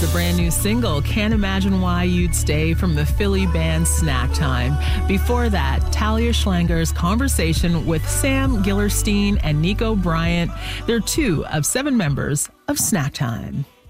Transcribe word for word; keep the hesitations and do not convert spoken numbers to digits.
the brand new single, Can't Imagine Why You'd Stay, from the Philly band Snack Time. Before that, Talia Schlanger's conversation with Sam Gillerstein and Nico Bryant. They're two of seven members of Snack Time.